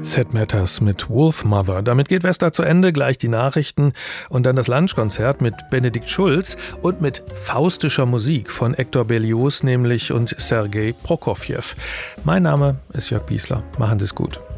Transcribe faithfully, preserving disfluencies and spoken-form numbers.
Sad Matters mit Wolfmother. Damit geht Vesta zu Ende, gleich die Nachrichten und dann das Lunchkonzert mit Benedikt Schulz und mit faustischer Musik von Hector Berlioz nämlich und Sergei Prokofjew. Mein Name ist Jörg Biesler. Machen Sie es gut.